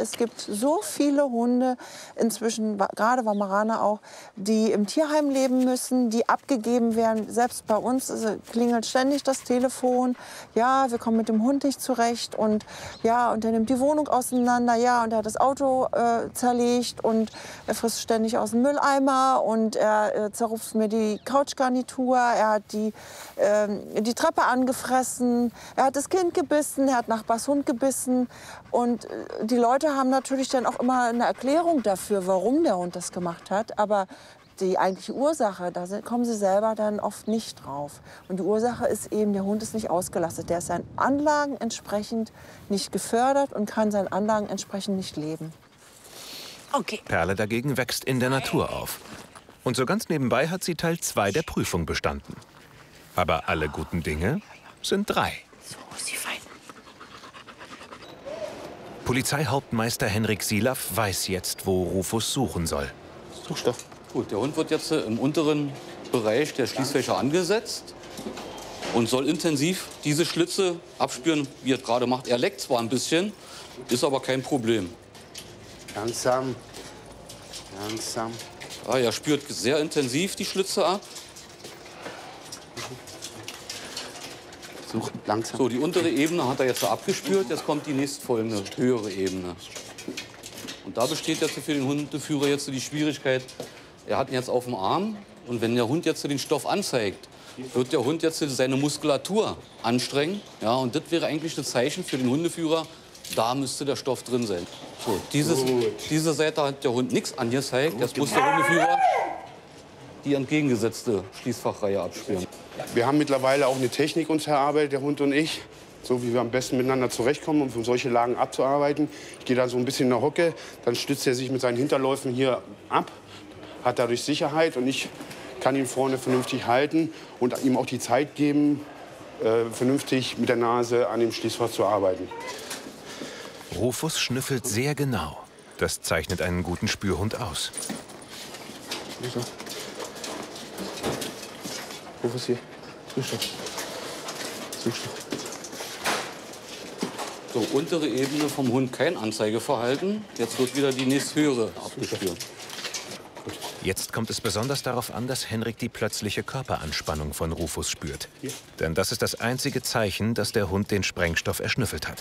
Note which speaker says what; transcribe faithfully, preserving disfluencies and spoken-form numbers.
Speaker 1: Es gibt so viele Hunde, inzwischen gerade Weimaraner auch, die im Tierheim leben müssen, die abgegeben werden. Selbst bei uns also, klingelt ständig das Telefon. Ja, wir kommen mit dem Hund nicht zurecht. Und ja, und er nimmt die Wohnung auseinander. Ja, und er hat das Auto äh, zerlegt. Und er frisst ständig aus dem Mülleimer. Und er äh, zerrupft mir die Couchgarnitur. Er hat die, äh, die Treppe angefressen. Er hat das Kind gebissen. Er hat Nachbars Hund gebissen. Und die Leute haben natürlich dann auch immer eine Erklärung dafür, warum der Hund das gemacht hat. Aber die eigentliche Ursache, da kommen sie selber dann oft nicht drauf. Und die Ursache ist eben, der Hund ist nicht ausgelastet. Der ist seinen Anlagen entsprechend nicht gefördert und kann seinen Anlagen entsprechend nicht leben.
Speaker 2: Okay.
Speaker 3: Perle dagegen wächst in der Natur auf. Und so ganz nebenbei hat sie Teil zwei der Prüfung bestanden. Aber alle guten Dinge sind drei.
Speaker 2: So, sie fein.
Speaker 3: Polizeihauptmeister Henrik Silaff weiß jetzt, wo Rufus suchen soll.
Speaker 4: Suchstoff. Gut, der Hund wird jetzt im unteren Bereich der Schließfächer angesetzt und soll intensiv diese Schlitze abspüren, wie er es gerade macht. Er leckt zwar ein bisschen, ist aber kein Problem.
Speaker 5: Langsam, langsam.
Speaker 4: Ja, er spürt sehr intensiv die Schlitze ab.
Speaker 5: Such langsam.
Speaker 4: So, die untere Ebene hat er jetzt abgespürt. Jetzt kommt die nächstfolgende, höhere Ebene. Und da besteht jetzt für den Hundeführer jetzt die Schwierigkeit, er hat ihn jetzt auf dem Arm. Und wenn der Hund jetzt den Stoff anzeigt, wird der Hund jetzt seine Muskulatur anstrengen. Ja, und das wäre eigentlich das Zeichen für den Hundeführer, da müsste der Stoff drin sein. So, dieses, diese Seite hat der Hund nichts angezeigt. Jetzt muss der Hundeführer die entgegengesetzte Schließfachreihe abspüren.
Speaker 5: Wir haben mittlerweile auch eine Technik uns erarbeitet, der Hund und ich, so wie wir am besten miteinander zurechtkommen, um solche Lagen abzuarbeiten. Ich gehe da so ein bisschen in der Hocke, dann stützt er sich mit seinen Hinterläufen hier ab, hat dadurch Sicherheit und ich kann ihn vorne vernünftig halten und ihm auch die Zeit geben, äh, vernünftig mit der Nase an dem Schließfach zu arbeiten.
Speaker 3: Rufus schnüffelt sehr genau. Das zeichnet einen guten Spürhund aus.
Speaker 5: Rufus hier. Zustoff. Zustoff.
Speaker 4: So, untere Ebene vom Hund kein Anzeigeverhalten. Jetzt wird wieder die nächsthöhere abgespürt.
Speaker 3: Jetzt kommt es besonders darauf an, dass Henrik die plötzliche Körperanspannung von Rufus spürt. Denn das ist das einzige Zeichen, dass der Hund den Sprengstoff erschnüffelt hat.